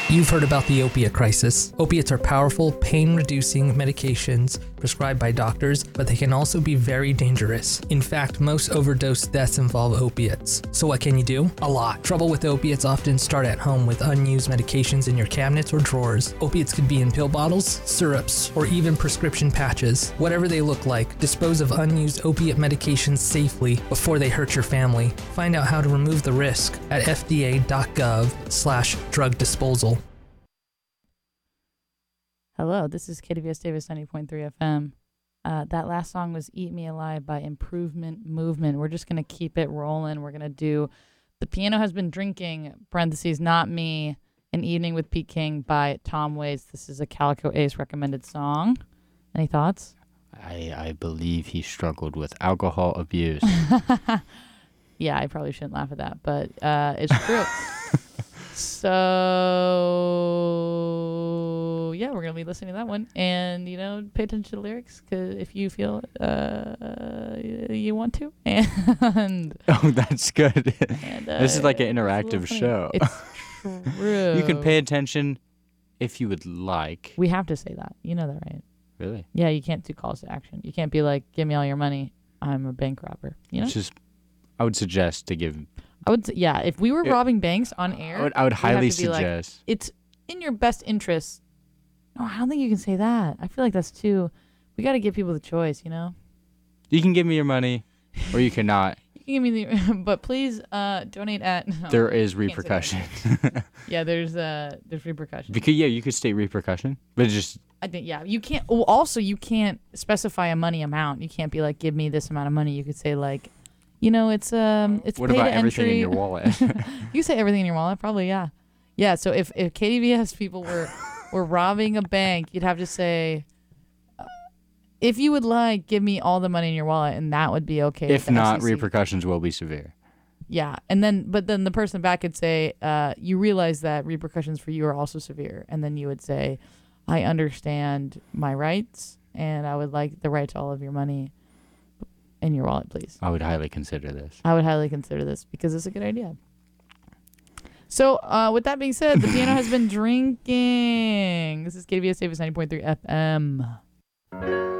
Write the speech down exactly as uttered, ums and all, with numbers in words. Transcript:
You've heard about the opiate crisis. Opiates are powerful, pain-reducing medications prescribed by doctors, but they can also be very dangerous. In fact, most overdose deaths involve opiates. So what can you do? A lot. Trouble with opiates often start at home with unused medications in your cabinets or drawers. Opiates could be in pill bottles, syrups, or even prescription patches. Whatever they look like, dispose of unused opiate medications safely before they hurt your family. Find out how to remove the risk at f d a dot gov slash drug disposal. Hello, this is K D V S Davis ninety point three F M. Uh, that last song was Eat Me Alive by Improvement Movement. We're just going to keep it rolling. We're going to do The Piano Has Been Drinking, parentheses, Not Me, An Evening with Pete King by Tom Waits. This is a Calico Ace recommended song. Any thoughts? I, I believe he struggled with alcohol abuse. Yeah, I probably shouldn't laugh at that, but uh, it's true. So, yeah, we're going to be listening to that one. And, you know, pay attention to the lyrics 'cause if you feel uh, you want to. And Oh, that's good. and, uh, This is like an it's a little interactive funny. show. It's true. You can pay attention if you would like. We have to say that. You know that, right? Really? Yeah, you can't do calls to action. You can't be like, give me all your money. I'm a bank robber. You know? It's just, I would suggest to give. I would, s- yeah, if we were It- robbing banks on air, I would, I would we'd have highly to be like, suggest. it's in your best interest. No, I don't think you can say that. I feel like that's too. We got to give people the choice, you know. You can give me your money, or you cannot. You can give me the, but please uh, donate at. No, There is can't say that. repercussion. Yeah, there's uh, there's repercussions. Because yeah, you could state repercussion, but it's just I think yeah, you can't. Well, also you can't specify a money amount. You can't be like, give me this amount of money. You could say like, you know, it's um, it's what pay about to everything entry. in your wallet? You say everything in your wallet, probably, yeah. Yeah, so if, if K D V S people were, were robbing a bank, you'd have to say, uh, if you would like, give me all the money in your wallet, and that would be okay. with If the not, F C C. repercussions will be severe. Yeah, and then, but then the person back could say, uh, you realize that repercussions for you are also severe, and then you would say, I understand my rights, and I would like the right to all of your money in your wallet, please. I would highly consider this. I would highly consider this because it's a good idea. So, uh, with that being said, the piano has been drinking. This is K D V S Davis ninety point three F M.